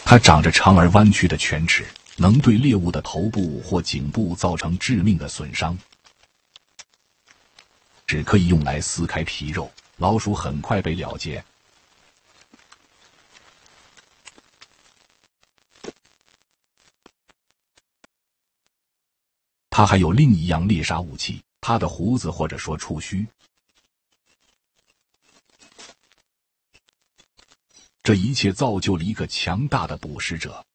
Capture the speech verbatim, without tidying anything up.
它长着长而弯曲的犬齿，能对猎物的头部或颈部造成致命的损伤。只可以用来撕开皮肉，老鼠很快被了结。它还有另一样猎杀武器，它的胡子或者说触须。这一切造就了一个强大的捕食者。